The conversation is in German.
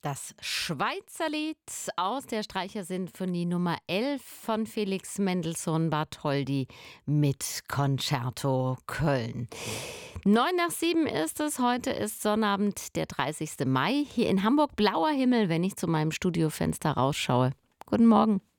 Das Schweizer Lied aus der Streichersinfonie Nummer 11 von Felix Mendelssohn Bartholdy mit Concerto Köln. 6:09 ist es. Heute ist Sonnabend, der 30. Mai. Hier in Hamburg blauer Himmel, wenn ich zu meinem Studiofenster rausschaue. Guten Morgen.